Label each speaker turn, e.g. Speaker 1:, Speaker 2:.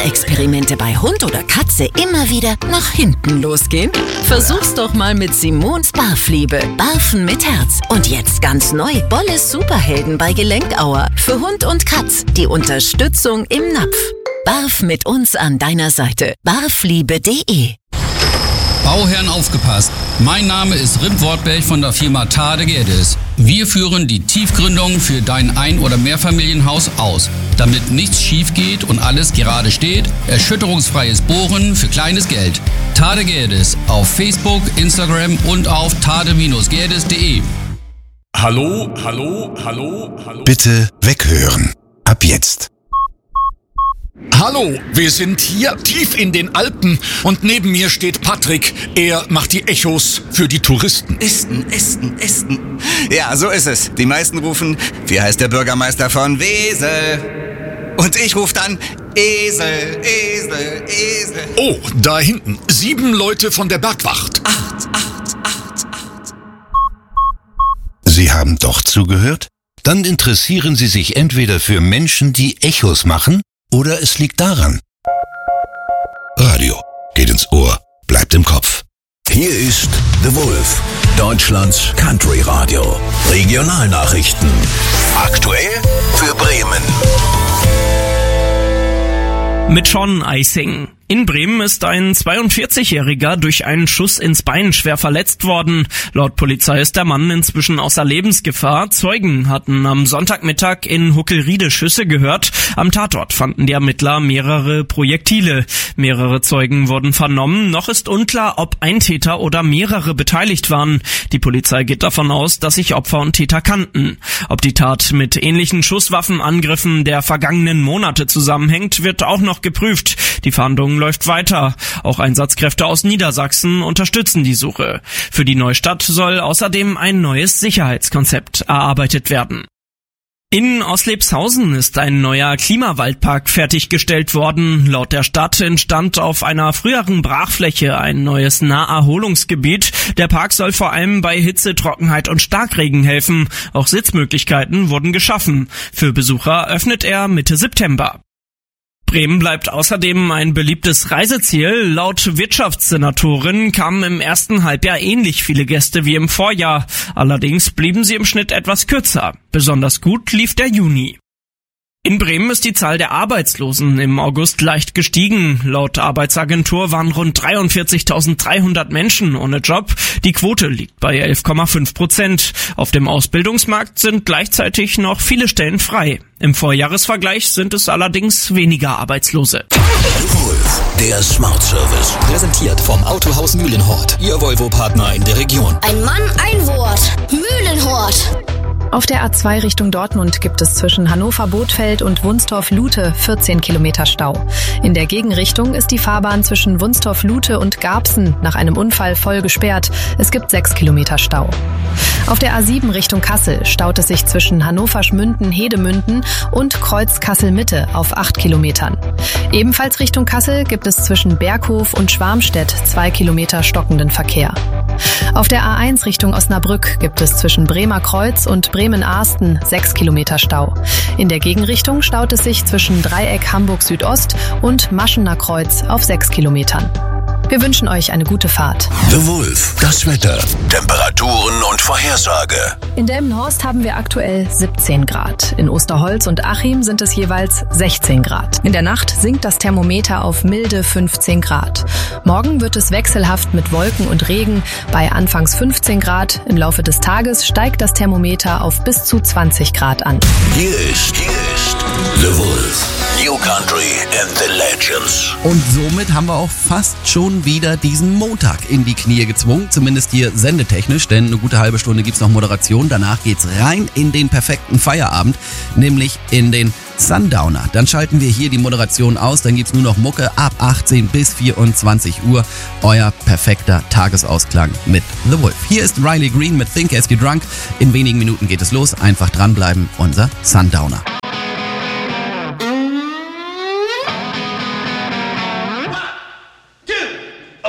Speaker 1: Barfexperimente bei Hund oder Katze immer wieder nach hinten losgehen? Versuch's doch mal mit Simons Barfliebe. Barfen mit Herz. Und jetzt ganz neu, Bolles Superhelden bei Gelenkauer. Für Hund und Katz. Die Unterstützung im Napf. Barf mit uns an deiner Seite. barfliebe.de.
Speaker 2: Bauherren aufgepasst. Mein Name ist Rip Wortberg von der Firma Tade Gerdes. Wir führen die Tiefgründung für dein Ein- oder Mehrfamilienhaus aus. Damit nichts schief geht und alles gerade steht, erschütterungsfreies Bohren für kleines Geld. Tade Gerdes auf Facebook, Instagram und auf tade-gerdes.de.
Speaker 3: Hallo.
Speaker 4: Bitte weghören. Ab jetzt.
Speaker 3: Hallo, wir sind hier tief in den Alpen und neben mir steht Patrick. Er macht die Echos für die Touristen.
Speaker 5: Esten. Ja, so ist es. Die meisten rufen, wie heißt der Bürgermeister von Wesel? Und ich rufe dann, Esel.
Speaker 3: Oh, da hinten, 7 Leute von der Bergwacht.
Speaker 5: 8.
Speaker 4: Sie haben doch zugehört? Dann interessieren Sie sich entweder für Menschen, die Echos machen, oder es liegt daran. Radio geht ins Ohr, bleibt im Kopf.
Speaker 6: Hier ist The Wolf, Deutschlands Country Radio. Regionalnachrichten. Aktuell für Bremen.
Speaker 7: Mit Sean Eising. In Bremen ist ein 42-Jähriger durch einen Schuss ins Bein schwer verletzt worden. Laut Polizei ist der Mann inzwischen außer Lebensgefahr. Zeugen hatten am Sonntagmittag in Huckelriede Schüsse gehört. Am Tatort fanden die Ermittler mehrere Projektile. Mehrere Zeugen wurden vernommen. Noch ist unklar, ob ein Täter oder mehrere beteiligt waren. Die Polizei geht davon aus, dass sich Opfer und Täter kannten. Ob die Tat mit ähnlichen Schusswaffenangriffen der vergangenen Monate zusammenhängt, wird auch noch geprüft. Die Fahndung läuft weiter. Auch Einsatzkräfte aus Niedersachsen unterstützen die Suche. Für die Neustadt soll außerdem ein neues Sicherheitskonzept erarbeitet werden. In Oslepshausen ist ein neuer Klimawaldpark fertiggestellt worden. Laut der Stadt entstand auf einer früheren Brachfläche ein neues Naherholungsgebiet. Der Park soll vor allem bei Hitze, Trockenheit und Starkregen helfen. Auch Sitzmöglichkeiten wurden geschaffen. Für Besucher öffnet er Mitte September. Bremen bleibt außerdem ein beliebtes Reiseziel. Laut Wirtschaftssenatorin kamen im ersten Halbjahr ähnlich viele Gäste wie im Vorjahr. Allerdings blieben sie im Schnitt etwas kürzer. Besonders gut lief der Juni. In Bremen ist die Zahl der Arbeitslosen im August leicht gestiegen. Laut Arbeitsagentur waren rund 43.300 Menschen ohne Job. Die Quote liegt bei 11,5%. Auf dem Ausbildungsmarkt sind gleichzeitig noch viele Stellen frei. Im Vorjahresvergleich sind es allerdings weniger Arbeitslose.
Speaker 6: Wolf, der Smart Service. Präsentiert vom Autohaus Mühlenhort. Ihr Volvo-Partner in der Region.
Speaker 8: Ein Mann, ein Wort. Mühlenhort.
Speaker 9: Auf der A2 Richtung Dortmund gibt es zwischen Hannover-Bothfeld und Wunstorf-Lute 14 Kilometer Stau. In der Gegenrichtung ist die Fahrbahn zwischen Wunstorf-Lute und Garbsen nach einem Unfall voll gesperrt. Es gibt 6 Kilometer Stau. Auf der A7 Richtung Kassel staut es sich zwischen Hannover-Schmünden-Hedemünden und Kreuz-Kassel-Mitte auf 8 Kilometern. Ebenfalls Richtung Kassel gibt es zwischen Berghof und Schwarmstedt 2 Kilometer stockenden Verkehr. Auf der A1 Richtung Osnabrück gibt es zwischen Bremer Kreuz und Bremen-Ahsten 6 Kilometer Stau. In der Gegenrichtung staut es sich zwischen Dreieck Hamburg Südost und Maschener Kreuz auf 6 Kilometern. Wir wünschen euch eine gute Fahrt.
Speaker 6: The Wolf, das Wetter, Temperaturen und Vorhersage.
Speaker 9: In Delmenhorst haben wir aktuell 17 Grad. In Osterholz und Achim sind es jeweils 16 Grad. In der Nacht sinkt das Thermometer auf milde 15 Grad. Morgen wird es wechselhaft mit Wolken und Regen bei anfangs 15 Grad. Im Laufe des Tages steigt das Thermometer auf bis zu 20 Grad an.
Speaker 6: Hier ist The Wolf. New Country and the Legends.
Speaker 10: Und somit haben wir auch fast schon wieder diesen Montag in die Knie gezwungen, zumindest hier sendetechnisch, denn eine gute halbe Stunde gibt's noch Moderation. Danach geht's rein in den perfekten Feierabend, nämlich in den Sundowner. Dann schalten wir hier die Moderation aus, dann gibt's nur noch Mucke ab 18 bis 24 Uhr. Euer perfekter Tagesausklang mit The Wolf. Hier ist Riley Green mit Think As You Drunk. In wenigen Minuten geht es los. Einfach dranbleiben, unser Sundowner.